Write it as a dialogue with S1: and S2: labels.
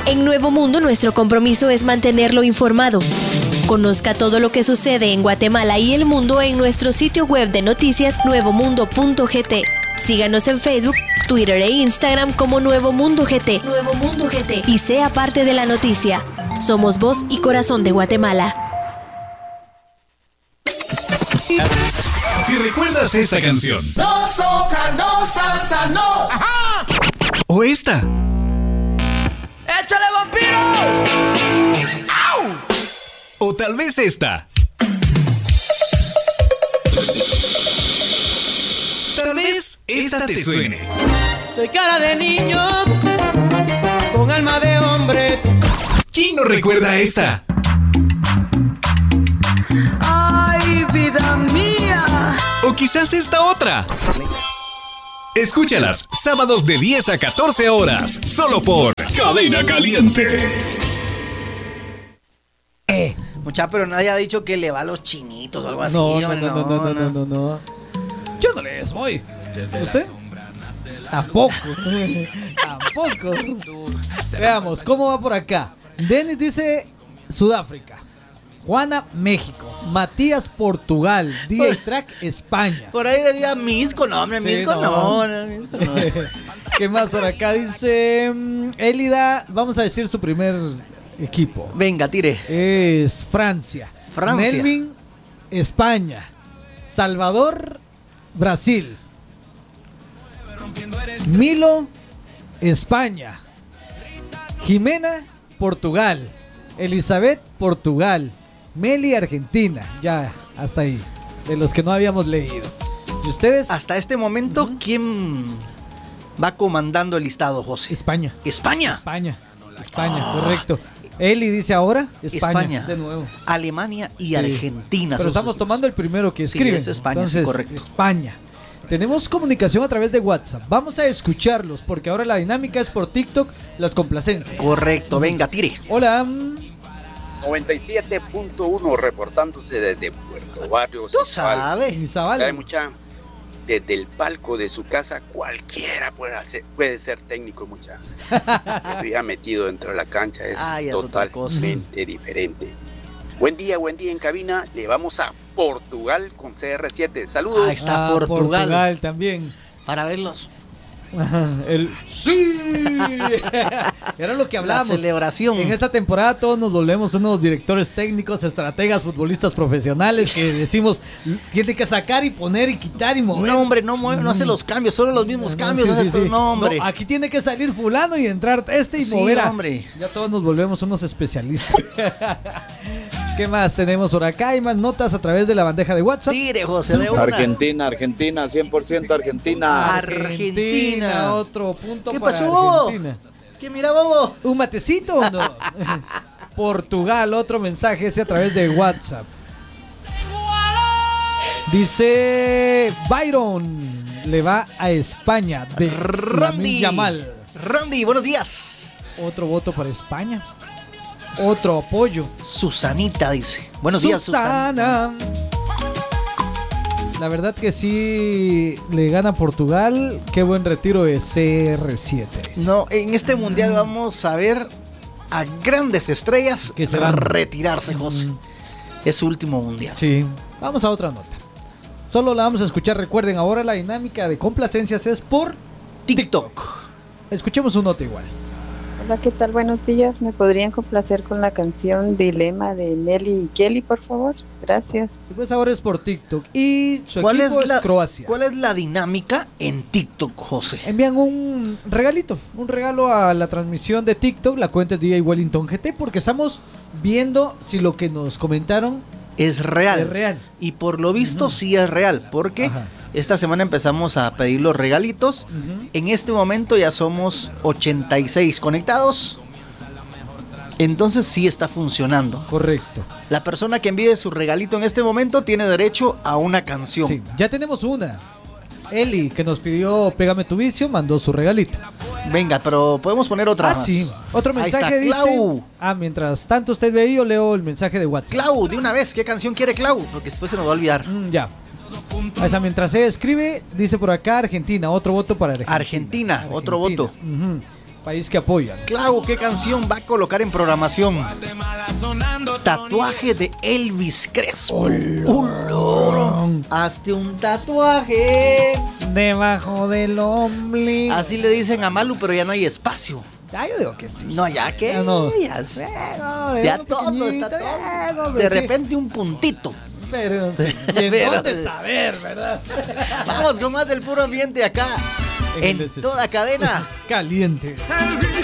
S1: En Nuevo Mundo, nuestro compromiso es mantenerlo informado. Conozca todo lo que sucede en Guatemala y el mundo en nuestro sitio web de noticias nuevomundo.gt. Síganos en Facebook, Twitter e Instagram como Nuevo Mundo GT. Nuevo Mundo GT. Y sea parte de la noticia. Somos voz y corazón de Guatemala.
S2: Si recuerdas esta canción.
S3: No soca, no salsa, no. Ajá.
S2: O esta.
S3: ¡Échale, vampiro! ¡Au!
S2: O tal vez esta. Tal vez esta te suene.
S4: Soy cara de niño con alma de hombre.
S2: ¿Quién no recuerda esta?
S4: Ay, vida mía.
S2: O quizás esta otra. Escúchalas sábados de 10 a 14 horas, solo por Cadena Caliente.
S5: Mucha, pero nadie ha dicho que le va a los chinitos o algo así.
S6: No. Yo no les voy. ¿Usted? Tampoco. Tampoco. Veamos, ¿cómo va por acá? Denis dice Sudáfrica. Juana, México. Matías, Portugal. DJ Track, España.
S5: Por ahí diría Misco, no, hombre,
S6: Sí,
S5: Misco no.
S6: Misco no. ¿Qué más por acá? Dice Elida, vamos a decir su primer equipo.
S5: Venga, tire.
S6: Es Francia. Melvin, España. Salvador, Brasil. Milo, España. Jimena, Portugal. Elizabeth, Portugal. Meli, Argentina. Ya, hasta ahí. De los que no habíamos leído. ¿Y ustedes?
S5: Hasta este momento, ¿quién va comandando el listado, José?
S6: España.
S5: ¿España?
S6: España, correcto. Eli dice ahora España. De nuevo.
S5: Alemania y
S6: Sí.
S5: Argentina.
S6: Pero estamos tomando el primero que escriben.
S5: Sí, es España,
S6: entonces,
S5: sí, correcto.
S6: España. Tenemos comunicación a través de WhatsApp. Vamos a escucharlos porque ahora la dinámica es por TikTok, las complacencias.
S5: Correcto, venga, tire.
S6: Hola.
S7: 97.1 reportándose desde Puerto Barrio.
S5: Tú sabes.
S7: Sabe mucha. Desde el palco de su casa cualquiera puede ser técnico, mucha. Pero ya metido dentro de la cancha es totalmente diferente. Buen día en cabina. Le vamos a Portugal con CR7. Saludos.
S5: Ahí está Portugal.
S6: Portugal también.
S5: Para verlos.
S6: ¡Sí! Era lo que hablábamos.
S5: La celebración.
S6: En esta temporada todos nos volvemos unos directores técnicos, estrategas, futbolistas profesionales que decimos, tiene que sacar y poner y quitar y mover.
S5: No, hombre, no mueve, no hace los cambios, solo los mismos cambios.
S6: Sí.
S5: No, hombre.
S6: No, aquí tiene que salir fulano y entrar y mover a...
S5: hombre.
S6: Ya todos nos volvemos unos especialistas. ¿Qué más tenemos por acá? Hay más notas a través de la bandeja de WhatsApp.
S5: Tire, José, de una.
S8: Argentina, 100% Argentina.
S5: Argentina.
S6: Otro punto
S5: ¿Qué
S6: para
S5: pasó?
S6: Argentina.
S5: ¿Qué mira, bobo?
S6: ¿Un matecito o no? Portugal, otro mensaje ese a través de WhatsApp. Dice Byron, le va a España de Lamine Yamal.
S5: Randy, buenos días.
S6: Otro voto para España. Otro apoyo.
S5: Susanita dice. Buenos días, Susana.
S6: La verdad que sí le gana Portugal. Qué buen retiro de CR7.
S5: No, en este mundial vamos a ver a grandes estrellas
S6: que se van a
S5: retirarse, José. Es su último mundial.
S6: Sí. Vamos a otra nota. Solo la vamos a escuchar. Recuerden, ahora la dinámica de complacencias es por TikTok. Escuchemos un nota igual.
S9: Hola, ¿qué tal? Buenos días. ¿Me podrían complacer con la canción Dilema de Nelly y Kelly, por favor? Gracias.
S6: Sí, pues ahora es por TikTok. Y su equipo es Croacia.
S5: ¿Cuál es la dinámica en TikTok, José?
S6: Envían un regalito, un regalo a la transmisión de TikTok. La cuenta es DJ Wellington GT porque estamos viendo si lo que nos comentaron
S5: es real.
S6: Es real.
S5: Y por lo visto sí es real, porque esta semana empezamos a pedir los regalitos. En este momento ya somos 86 conectados. Entonces sí está funcionando.
S6: Correcto.
S5: La persona que envíe su regalito en este momento tiene derecho a una canción.
S6: Sí, ya tenemos una. Eli, que nos pidió Pégame tu vicio, mandó su regalito.
S5: Venga, pero podemos poner otra más.
S6: Sí. Otro mensaje
S5: ahí está,
S6: dice...
S5: Clau.
S6: Mientras tanto usted ve ahí, yo leo el mensaje de WhatsApp.
S5: Clau, de una vez, ¿qué canción quiere Clau? Porque después se nos va a olvidar.
S6: Ya. Esa, mientras ella escribe, dice por acá Argentina, otro voto para Argentina.
S5: Otro voto.
S6: País que apoyan.
S5: Claro, ¿qué canción va a colocar en programación? Tatuaje de Elvis Crespo. Hazte un tatuaje
S6: debajo del ombligo.
S5: Así le dicen a Malu, pero ya no hay espacio.
S6: Ya yo digo que sí.
S5: No, ya que
S6: ya no.
S5: Ya todo está todo. De repente un puntito.
S6: Pero dónde saber, ¿verdad?
S5: Vamos con más del puro ambiente acá en toda cadena
S6: caliente.